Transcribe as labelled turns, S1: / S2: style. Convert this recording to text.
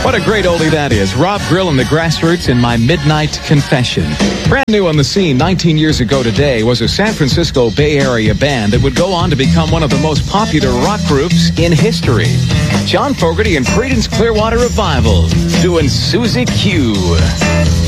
S1: What a great oldie that is. Rob Grill and the Grassroots in My Midnight Confession. Brand new on the scene 19 years ago today was a San Francisco Bay Area band that would go on to become one of the most popular rock groups in history. John Fogerty and Creedence Clearwater Revival doing Susie Q.